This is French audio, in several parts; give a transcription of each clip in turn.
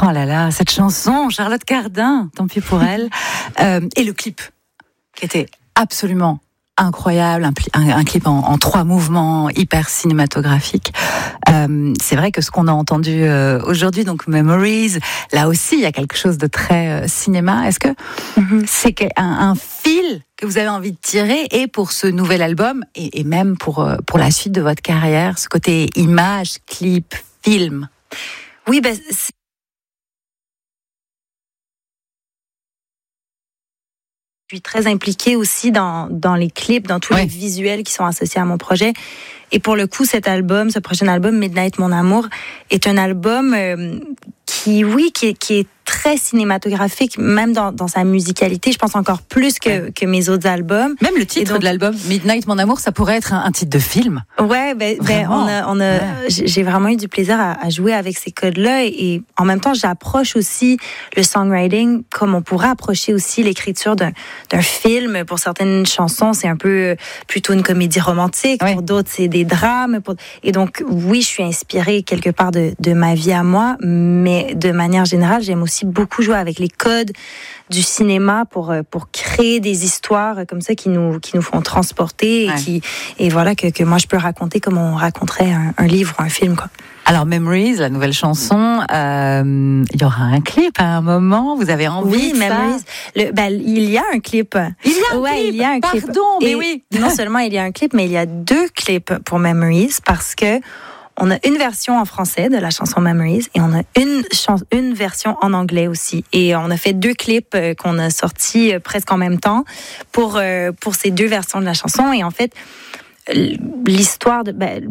Oh là là, cette chanson, Charlotte Cardin, tant pis pour elle. Et le clip, qui était absolument incroyable, un clip en 3 mouvements, hyper cinématographique. C'est vrai que ce qu'on a entendu aujourd'hui, donc Memories, là aussi, il y a quelque chose de très cinéma. Est-ce que c'est un fil que vous avez envie de tirer, et pour ce nouvel album, et même pour la suite de votre carrière, ce côté image, clip, film? Oui, je suis très impliquée aussi dans les clips, dans tous les visuels qui sont associés à mon projet. Et pour le coup, ce prochain album, Midnight Mon Amour, est un album qui est très cinématographique, même dans sa musicalité. Je pense encore plus que mes autres albums. Même le titre de l'album, Midnight Mon Amour, ça pourrait être un titre de film. Ouais, j'ai vraiment eu du plaisir à jouer avec ces codes-là, et en même temps, j'approche aussi le songwriting comme on pourrait approcher aussi l'écriture d'un film. Pour certaines chansons, c'est un peu plutôt une comédie romantique. Pour d'autres, c'est des drames. Et donc, oui, je suis inspirée quelque part de ma vie à moi, mais de manière générale, j'aime aussi beaucoup jouer avec les codes du cinéma pour créer des histoires comme ça qui nous font transporter, et voilà que moi je peux raconter comme on raconterait un livre ou un film, quoi. Alors Memories, la nouvelle chanson, il y aura un clip à un moment. Vous avez envie de Memories. Il y a un clip. Il y a un clip. Pardon, mais oui. Non seulement il y a un clip, mais il y a 2 clips pour Memories, parce que on a une version en français de la chanson Memories, et on a une version en anglais aussi. Et on a fait 2 clips qu'on a sortis presque en même temps pour ces 2 versions de la chanson. Et en fait, l'histoire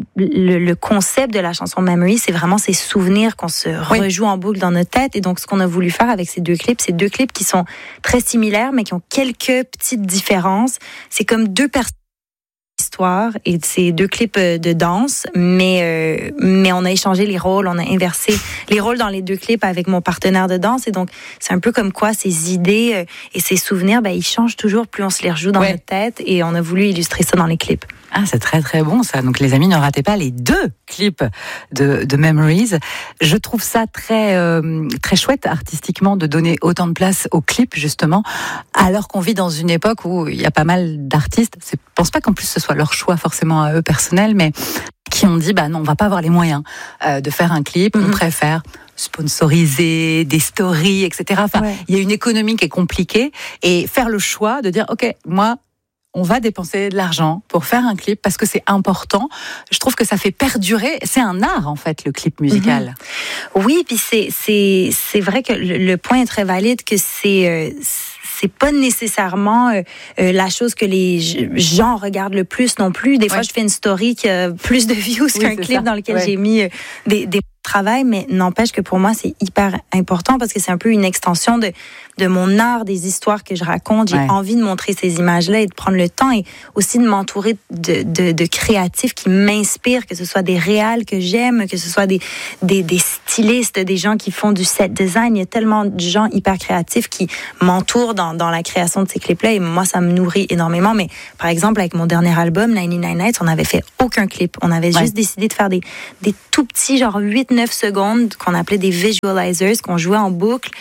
le concept de la chanson Memories, c'est vraiment ces souvenirs qu'on se rejoue en boucle dans notre tête. Et donc, ce qu'on a voulu faire avec ces 2 clips, c'est 2 clips qui sont très similaires, mais qui ont quelques petites différences. C'est comme 2 personnes. Histoire, et c'est 2 clips de danse, mais on a échangé les rôles, on a inversé les rôles dans les 2 clips avec mon partenaire de danse, et donc c'est un peu comme quoi ces idées et ces souvenirs, ils changent toujours plus on se les rejoue dans notre tête, et on a voulu illustrer ça dans les clips. Ah, c'est très très bon ça. Donc les amis, ne ratez pas les 2 clips de Memories. Je trouve ça très très chouette artistiquement de donner autant de place aux clips, justement, alors qu'on vit dans une époque où il y a pas mal d'artistes. Je pense pas qu'en plus ce soit leur choix forcément à eux personnels, mais qui ont dit non, on va pas avoir les moyens de faire un clip. On préfère sponsoriser des stories, etc. Enfin, il y a une économie qui est compliquée, et faire le choix de dire ok, moi, on va dépenser de l'argent pour faire un clip parce que c'est important. Je trouve que ça fait perdurer. C'est un art, en fait, le clip musical. Oui, puis c'est vrai que le point est très valide, que c'est pas nécessairement la chose que les gens regardent le plus non plus. Des fois, je fais une story qui a plus de views qu'un clip dans lequel j'ai mis des travail, mais n'empêche que pour moi, c'est hyper important, parce que c'est un peu une extension de mon art, des histoires que je raconte. J'ai envie de montrer ces images-là et de prendre le temps, et aussi de m'entourer de créatifs qui m'inspirent, que ce soit des réals que j'aime, que ce soit des stylistes, des gens qui font du set design. Il y a tellement de gens hyper créatifs qui m'entourent dans la création de ces clips-là, et moi, ça me nourrit énormément. Mais par exemple, avec mon dernier album, 99 Nights, on n'avait fait aucun clip. On avait juste décidé de faire des tout petits, genre 8-9 secondes, qu'on appelait des visualizers, qu'on jouait en boucle,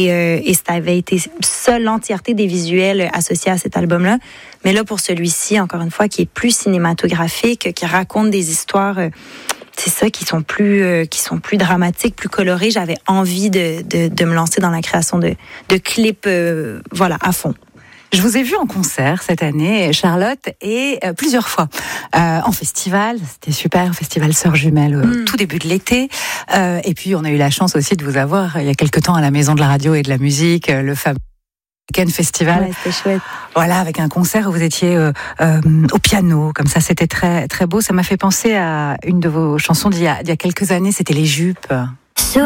et ça avait été seule l'entièreté des visuels associés à cet album-là. Mais là, pour celui-ci, encore une fois, qui est plus cinématographique, qui raconte des histoires, c'est ça, qui sont plus dramatiques, plus colorées. J'avais envie de me lancer dans la création de clips, à fond. Je vous ai vu en concert cette année, Charlotte, et plusieurs fois en festival. C'était super, festival Sœurs Jumelles, tout début de l'été. Et puis on a eu la chance aussi de vous avoir il y a quelque temps à la Maison de la Radio et de la Musique, le fameux Weekend Festival. Ouais, c'était chouette. Voilà, avec un concert où vous étiez au piano, comme ça, c'était très très beau. Ça m'a fait penser à une de vos chansons d'il y a quelques années. C'était Les Jupes.